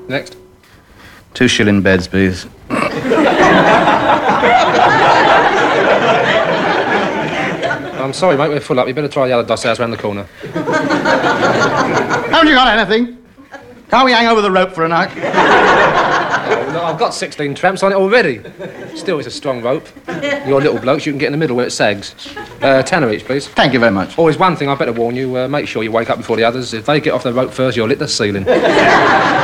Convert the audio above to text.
Next. 2 shilling beds, please. I'm sorry, mate, we're full up. You better try the other doss house round the corner. Haven't you got anything? Can't we hang over the rope for a night? Oh, look, I've got 16 tramps on it already. Still, it's a strong rope. You're little blokes, you can get in the middle where it sags. Tenner each, please. Thank you very much. Always one thing I better warn you, make sure you wake up before the others. If they get off the rope first, you'll hit the ceiling.